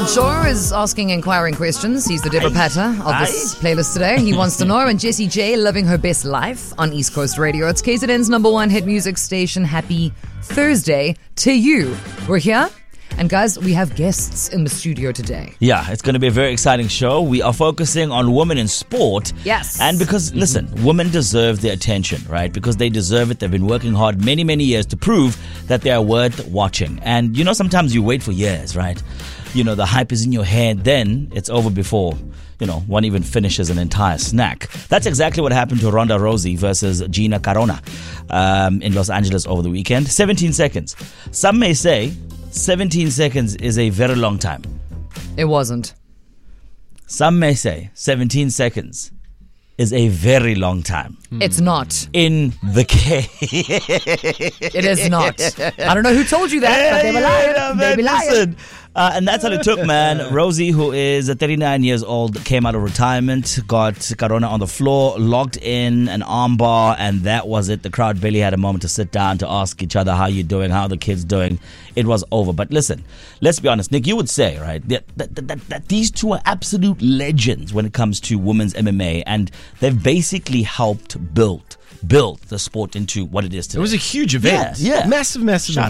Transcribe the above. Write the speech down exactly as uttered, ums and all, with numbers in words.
Shaw is asking inquiring questions. He's the Deborah Patter of this playlist today. He wants to know, and Jessie J living her best life on East Coast Radio. It's K Z N's number one hit music station. Happy Thursday to you. We're here. And guys, we have guests in the studio today. Yeah, it's going to be a very exciting show. We are focusing on women in sport. Yes. And because, mm-hmm. listen, women deserve their attention, right? Because they deserve it. They've been working hard many, many years to prove that they are worth watching. And, you know, sometimes you wait for years, right? You know, the hype is in your head. Then it's over before, you know, one even finishes an entire snack. That's exactly what happened to Ronda Rousey versus Gina Carano um, in Los Angeles over the weekend. seventeen seconds. Some may say seventeen seconds is a very long time. It wasn't. Some may say seventeen seconds is a very long time. It's not. In the case. It is not. I don't know who told you that, but they were lying. Yeah, they man, be lying. listen. Uh, and that's how it took, man. Rosie, who is thirty-nine years old, came out of retirement, got Carano on the floor, locked in an arm bar, and that was it. The crowd barely had a moment to sit down to ask each other, how you doing, how are the kids doing. It was over. But listen, let's be honest. Nick, you would say, right, that, that, that, that, that these two are absolute legends when it comes to women's M M A, and they've basically helped build build the sport into what it is today. It was a huge event. Yeah, yeah. Massive, massive event.